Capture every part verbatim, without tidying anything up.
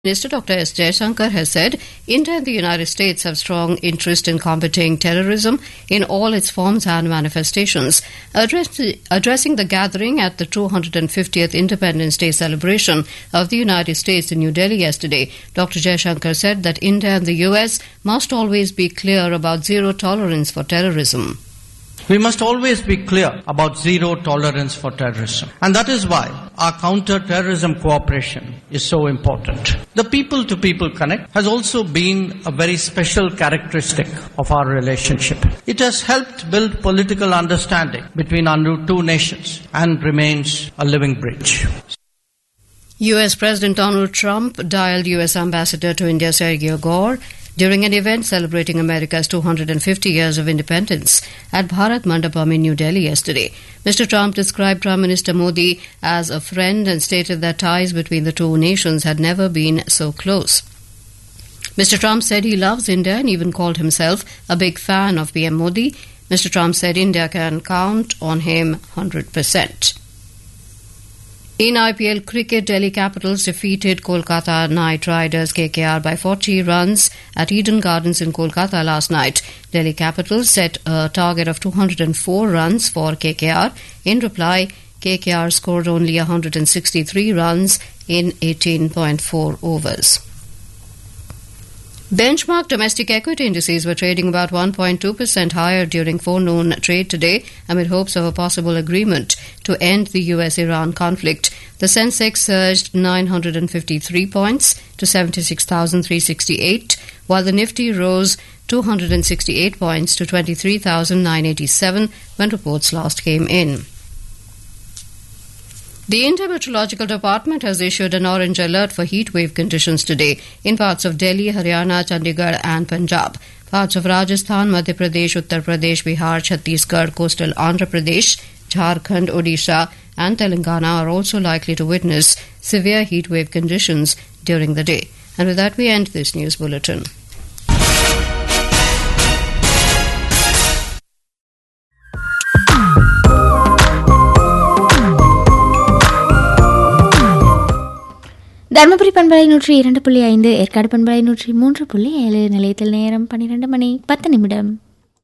Minister Doctor S. Jaishankar has said India and the United States have strong interest in combating terrorism in all its forms and manifestations. Address, addressing the gathering at the two hundred fiftieth Independence Day celebration of the United States in New Delhi yesterday, Doctor Jaishankar said that India and the U S must always be clear about zero tolerance for terrorism. We must always be clear about zero tolerance for terrorism. And that is why our counter-terrorism cooperation is so important. The people-to-people connect has also been a very special characteristic of our relationship. It has helped build political understanding between our two nations and remains a living bridge. U S President Donald Trump dialed U S Ambassador to India Sergio Gore during an event celebrating America's two hundred fifty years of independence at Bharat Mandapam in New Delhi yesterday. Mister Trump described Prime Minister Modi as a friend and stated that ties between the two nations had never been so close. Mister Trump said he loves India and even called himself a big fan of P M Modi. Mister Trump said India can count on him one hundred percent. In I P L cricket, Delhi Capitals defeated Kolkata Knight Riders K K R by forty runs at Eden Gardens in Kolkata last night. Delhi Capitals set a target of two hundred four runs for K K R. In reply, K K R scored only one hundred sixty-three runs in eighteen point four overs. Benchmark domestic equity indices were trading about one point two percent higher during forenoon trade today amid hopes of a possible agreement to end the U S Iran conflict. The Sensex surged nine hundred fifty-three points to seventy-six thousand three hundred sixty-eight, while the Nifty rose two hundred sixty-eight points to twenty-three thousand nine hundred eighty-seven when reports last came in. The India Meteorological Department has issued an orange alert for heat wave conditions today in parts of Delhi, Haryana, Chandigarh and Punjab. Parts of Rajasthan, Madhya Pradesh, Uttar Pradesh, Bihar, Chhattisgarh, coastal Andhra Pradesh, Jharkhand, Odisha and Telangana are also likely to witness severe heat wave conditions during the day. And with that, we end this news bulletin. Dharmapuri பண்பலை நூற்றி இரண்டு புள்ளி ஐந்து ஏற்காடு பண்பலை நூற்றி மூன்று புள்ளி ஏழு நிலையத்தில் நேரம் பன்னிரண்டு மணி பத்து நிமிடம்.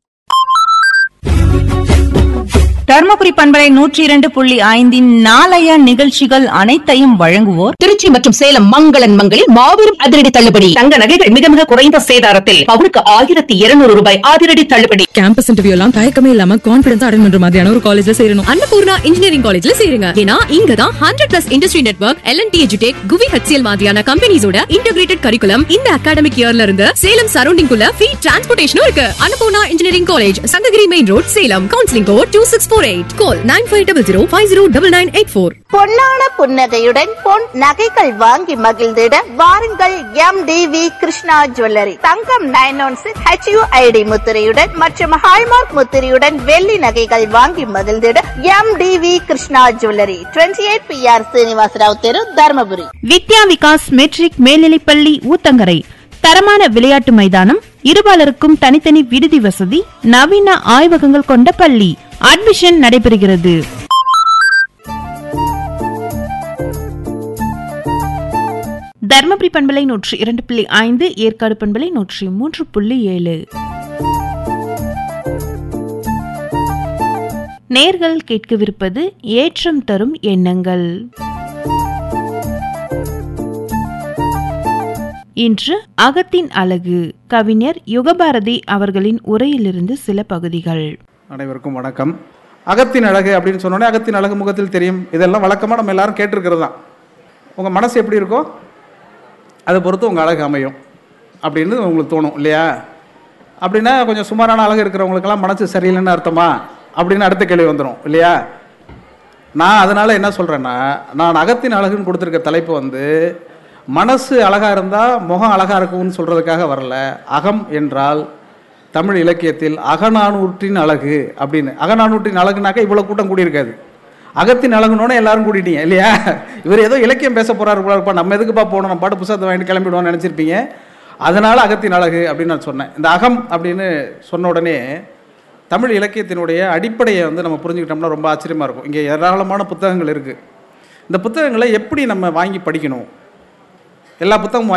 தர்மபுரி பண்பலை நூற்றி இரண்டு புள்ளி ஐந்தின் நாளைய நிகழ்ச்சிகள் அனைத்தையும் வழங்குவோர் திருச்சி மற்றும் சேலம் மங்களன் மங்களில் மாபெரும் அதிரடி தள்ளுபடி. தங்க நகைகள் மிக மிக குறைந்த சேதாரத்தில் பவுனுக்கு ஆயிரத்தி இருநூறு ரூபாய் அதிரடி தள்ளுபடி. கேம்பஸ் இன்டர்வியூ எல்லாம் தயக்கமே இல்லாம கான்பிடன்ஸ் அட்டெண்ட் பண்ற மாதிரியான ஒரு காலேஜ்ல சேரணும். அன்னபூர்ணா இன்ஜினியரிங் காலேஜ்ல சேருங்க. ஏன்னா இங்க தான் hundred plus industry network, L and D எஜுடெக், குவி ஹெச்சிஎல் மாதிரியான கம்பெனிஸோட இன்டகிரேட்டட் கரிக்குலம் இந்த அகாடமிக் இயர்ல இருந்து சேலம் சரௌண்டிங் குள்ள ஃப்ரீ டிரான்ஸ்போர்டேஷனும் இருக்கு. Annapurna engineering college, Sankagiri main road, Salem. Counselling code two six four eight. Call nine five zero zero five zero nine nine eight four. பொன்னான புன்னகையுடன் பொன் நகைகள் வாங்கி மகிழ்ந்திட வாருங்கள் M T V Krishna jewellery. Thangam nine one six H you I D முத்திரையுடன் மற்றும் hallmark முத்திரையுடன் வெள்ளி நகைகள் வாங்கி மகிழ்ந்திட M T V Krishna jewellery, twenty eight B R Srinivasa Rao தெரு, தர்மபுரி. வித்யா விகாஸ் மெட்ரிக் மேல்நிலைப்பள்ளி ஊத்தங்கரை. தரமான விளையாட்டு மைதானம், இருபாலருக்கும் தனித்தனி விடுதி வசதி, நவீன ஆய்வகங்கள் கொண்ட பள்ளி. அட்மிஷன் நடைபெறுகிறது. தர்மபுரி பண்பலை நூற்றி இரண்டு புள்ளி ஐந்து ஏற்காடு பண்பலை நூற்றி மூன்று புள்ளி ஏழு. நேர்கள் கேட்கவிருப்பது ஏற்றம் தரும் எண்ணங்கள். இன்று அகத்தின் அழகு, கவிஞர் யுகபாரதி அவர்களின் உரையிலிருந்து சில பகுதிகள். அனைவருக்கும் வணக்கம். அகத்தின் அழகு அப்படின்னு சொன்னோன்னே அகத்தின் அழகு முகத்தில் தெரியும். இதெல்லாம் வழக்கமாக நம்ம எல்லாரும் கேட்டிருக்கிறது தான். உங்கள் மனசு எப்படி இருக்கோ அதை பொறுத்து உங்கள் அழகு அமையும் அப்படின்னு உங்களுக்கு தோணும் இல்லையா? அப்படின்னா கொஞ்சம் சுமாரான அழகு இருக்கிறவங்களுக்கெல்லாம் மனசு சரியில்லைன்னு அர்த்தமா அப்படின்னு அடுத்த கேள்வி வந்துடும் இல்லையா? நான் அதனால் என்ன சொல்கிறேன்னா, நான் அகத்தின் அழகுன்னு கொடுத்துருக்க தலைப்பு வந்து மனசு அழகாக இருந்தால் முகம் அழகாக இருக்கும்னு சொல்கிறதுக்காக வரல. அகம் என்றால் தமிழ் இலக்கியத்தில் அகநானூற்றின் அழகு அப்படின்னு. அகநானூற்றின் அழகுனாக்கா இவ்வளோ கூட்டம் கூடியிருக்காது. அகத்தின் அழகுனோட எல்லாரும் கூட்டிட்டீங்க இல்லையா? இவர் ஏதோ இலக்கியம் பேச போகிறாரு போலப்பா, நம்ம எதுக்குப்பா போகணும், நம்ம பாட்டு புத்தகத்தை வாங்கிட்டு கிளம்பிடுவோம்னு நினச்சிருப்பீங்க. அதனால் அகத்தின் அழகு அப்படின்னு நான் சொன்னேன். இந்த அகம் அப்படின்னு சொன்ன உடனே தமிழ் இலக்கியத்தினுடைய அடிப்படையை வந்து நம்ம புரிஞ்சுக்கிட்டோம்னா ரொம்ப ஆச்சரியமாக இருக்கும். இங்கே ஏராளமான புத்தகங்கள் இருக்குது. இந்த புத்தகங்களை எப்படி நம்ம வாங்கி படிக்கணும் எல்லா புத்தகமும்